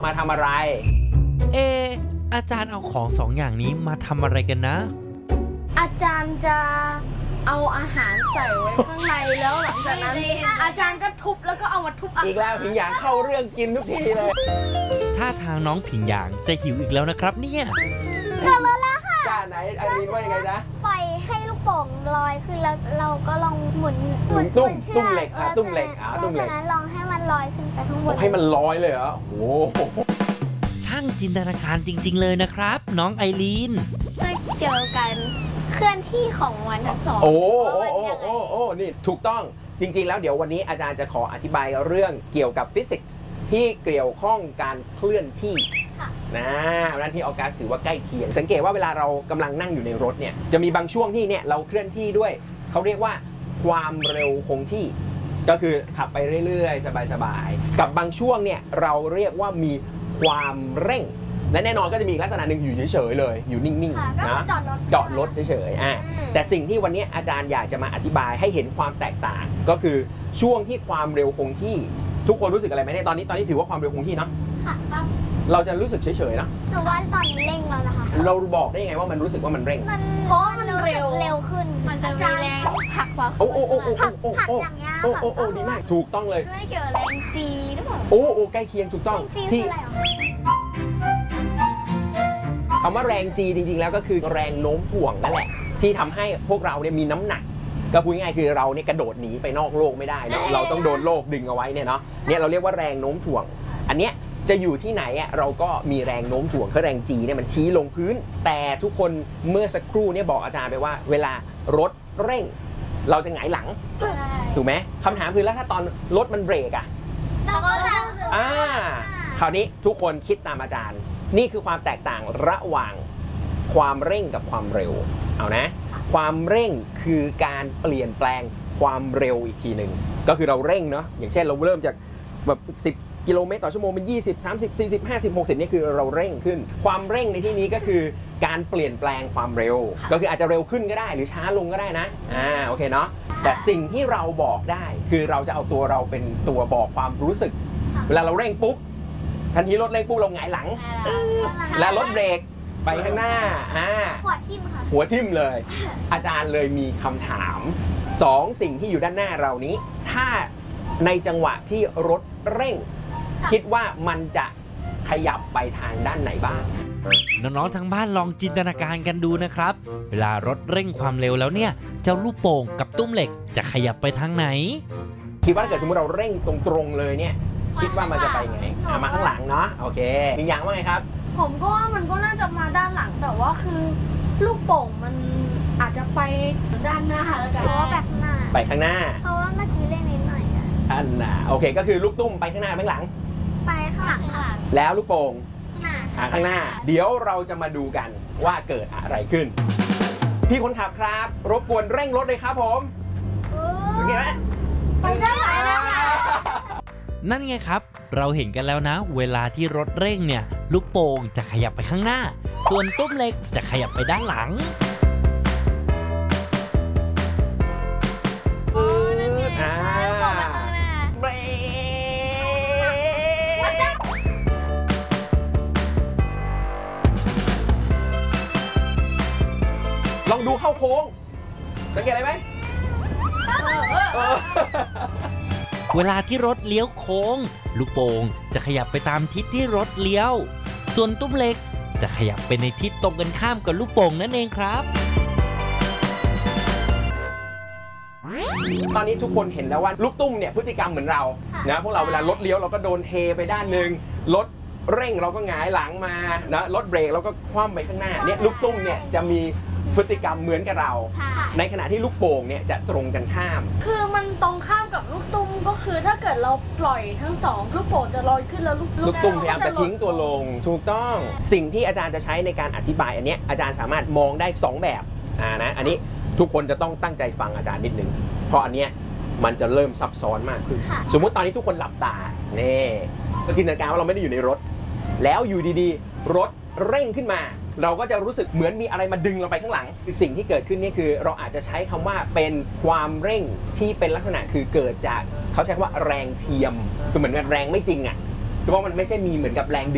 มาทำอะไรอาจารย์เอาของสองอย่างนี้มาทำอะไรกันนะอาจารย์จะเอาอาหารใส่ไว้ข้างในแล้วหลังจากนั้นอาจารย์ก็ทุบแล้วก็เอามาทุบอีกแล้วผิงหยางเข้าเรื่องกินทุกทีเลยถ้าทางน้องผิงหยางจะหิวอีกแล้วนะครับเนี่ยกลับมาแล้วค่ะจ้าไหนไอรีนว่ายังไงนะปล่อยให้ลูกโป่งลอยขึ้นแล้วเราก็ลองหมุนตุ้มเหล็กตุ้มเหล็กตุ้มเหล็กจากนั้นลองให้มันลอยขึ้นไปข้างบนให้มันลอยเลยเหรอโอ้ช่างจินตนาการจริงๆเลยนะครับน้องไอรีนจะเกี่ยวกันเคลื่อนที่ของมันทั้งสองโอ้นี่ถูกต้องจริงๆแล้วเดี๋ยววันนี้อาจารย์จะขออธิบายเรื่องเกี่ยวกับฟิสิกส์ที่เกี่ยวข้องการเคลื่อนที่นะนั้นที่ออกัสถือว่าใกล้เคียงสังเกตว่าเวลาเรากำลังนั่งอยู่ในรถเนี่ยจะมีบางช่วงที่เนี่ยเราเคลื่อนที่ด้วยเขาเรียกว่าความเร็วคงที่ก็คือขับไปเรื่อยๆสบายๆกับบางช่วงเนี่ยเราเรียกว่ามีความเร่งและแน่นอนก็จะมีลักษณะหนึ่งอยู่เฉยๆเลยอยู่นิ่งๆนะจอดรถเฉยๆแต่สิ่งที่วันนี้อาจารย์อยากจะมาอธิบายให้เห็นความแตกต่างก็คือช่วงที่ความเร็วคงที่ทุกคนรู้สึกอะไรไหมในตอนนี้ถือว่าความเร็วคงที่เนาะค่ะเราจะรู้สึกเฉยๆเนาะแต่ว่าตอนนี้เร่งแล้วนะคะเราบอกได้ยังไงว่ามันรู้สึกว่ามันเร่งเพราะมันเร็วขึ้นมันจะมีแรงผลักกว่าผักอย่างเงี้ยดีมากถูกต้องเลยไม่เกี่ยวกับแรงจีหรือเปล่าใกล้เคียงถูกต้องที่คำว่าแรง G จริงๆแล้วก็คือแรงโน้มถ่วงนั่นแหละที่ทำให้พวกเราเนี่ยมีน้ำหนักก็พูดง่ายๆคือเราเนี่ยกระโดดหนีไปนอกโลกไม่ได้เนาะเราต้องโดนโลกดึงเอาไว้เนี่ยเนาะเนี่ยเราเรียกว่าแรงโน้มถ่วงอันเนี้ยจะอยู่ที่ไหนอ่ะเราก็มีแรงโน้มถ่วงคือแรง G เนี่ยมันชี้ลงพื้นแต่ทุกคนเมื่อสักครู่เนี่ยบอกอาจารย์ไปว่าเวลารถเร่งเราจะหงายหลังถูกไหมคำถามคือแล้วถ้าตอนรถมันเบรกอ่ะคราวนี้ทุกคนคิดตามอาจารย์นี่คือความแตกต่างระหว่างความเร่งกับความเร็วเอานะความเร่งคือการเปลี่ยนแปลงความเร็วอีกทีหนึ่งก็คือเราเร่งเนาะอย่างเช่นเราเริ่มจากแบบ10 กิโลเมตรต่อชั่วโมงเป็น20 30 40 50 60นี่คือเราเร่งขึ้นความเร่งในที่นี้ก็คือการเปลี่ยนแปลงความเร็วก็คืออาจจะเร็วขึ้นก็ได้หรือช้าลงก็ได้นะโอเคเนาะแต่สิ่งที่เราบอกได้คือเราจะเอาตัวเราเป็นตัวบอกความรู้สึกเวลาเราเร่งปุ๊บทันทีรถเร่งปุ๊บเราหงายหลังแล้วรถเบรกไปข้างหน้าหัวทิ่มค่ะหัวทิ่มเลยอาจารย์เลยมีคำถาม2สิ่งที่อยู่ด้านหน้าเรานี้ถ้าในจังหวะที่รถเร่งคิดว่ามันจะขยับไปทางด้านไหนบ้างน้องๆทางบ้านลองจินตนาการกันดูนะครับเวลารถเร่งความเร็วแล้วเนี่ยเจ้าลูกโป่งกับตุ้มเหล็กจะขยับไปทางไหนคิดว่าถ้าเกิดสมมติเราเร่งตรงๆเลยเนี่ยคิดว่ามันจะไปไงมาข้างหลังเนาะโอเคมีอย่างว่าไงครับผมก็ว่ามันก็น่าจะมาด้านหลังแต่ว่าคือลูกโป่งมันอาจจะไปด้านหน้าแล้วกันเพราะว่าแบบหน้าไปข้างหน้าเพราะว่าเมื่อกี้เร่งนิดหน่อยโอเคก็คือลูกตุ้มไปข้างหน้าข้างหลังไปข้างหลังแล้วลูกโป่งข้างหน้าเดี๋ยวเราจะมาดูกันว่าเกิดอะไรขึ้นพี่คนขับครับรบกวนเร่งรถเลยครับผมสังเกตไหมไปด้านหลังนั่นไงครับเราเห็นกันแล้วนะเวลาที่รถเร่งเนี่ยลูกโป่งจะขยับไปข้างหน้าส่วนตุ้มเหล็กจะขยับไปด้านหลังเบรลองดูเข้าโค้งสังเกตอะไรไหมเวลาที่รถเลี้ยวโค้งลูกโป่งจะขยับไปตามทิศที่รถเลี้ยวส่วนตุ้มเหล็กจะขยับไปในทิศตรงกันข้ามกับลูกโป่งนั่นเองครับตอนนี้ทุกคนเห็นแล้วว่าลูกตุ้มเนี่ยพฤติกรรมเหมือนเรานะพวกเราเวลารถเลี้ยวเราก็โดนเทไปด้านหนึ่งรถเร่งเราก็หงายหลังมานะรถเบรกเราก็คว่ำไปข้างหน้าเนี่ยลูกตุ้มเนี่ยจะมีพฤติกรรมเหมือนกับเราในขณะที่ลูกโป่งเนี่ยจะตรงกันข้ามคือมันตรงข้ามกับลูกตุ้มก็คือถ้าเกิดเราปล่อยทั้งสองลูกโป่งจะลอยขึ้นแล้วลูกตุ้มพยายามจะทิ้งตัวลงถูกต้องสิ่งที่อาจารย์จะใช้ในการอธิบายอันนี้อาจารย์สามารถมองได้2แบบนะอันนี้ทุกคนจะต้องตั้งใจฟังอาจารย์นิดนึงเพราะอันเนี้ยมันจะเริ่มซับซ้อนมากขึ้นสมมุติตอนนี้ทุกคนหลับตานี่จินตนาการว่าเราไม่ได้อยู่ในรถแล้วอยู่ดีๆรถเร่งขึ้นมาเราก็จะรู้สึกเหมือนมีอะไรมาดึงเราไปข้างหลังคือสิ่งที่เกิดขึ้นนี่คือเราอาจจะใช้คำว่าเป็นความเร่งที่เป็นลักษณะคือเกิดจากเขาใช้คำว่าแรงเทียมคือเหมือนกับแรงไม่จริงอ่ะคือว่ามันไม่ใช่มีเหมือนกับแรงดึง